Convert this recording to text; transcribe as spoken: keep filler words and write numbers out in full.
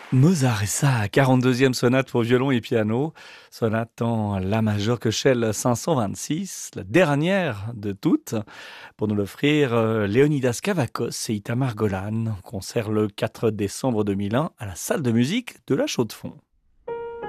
Mozart et sa quarante-deuxième sonate pour violon et piano, sonate en la majeure Köchel cinq cent vingt-six, la dernière de toutes, pour nous l'offrir euh, Léonidas Kavakos et Itamar Golan, concert le quatre décembre deux mille un à la salle de musique de la Chaux-de-Fonds.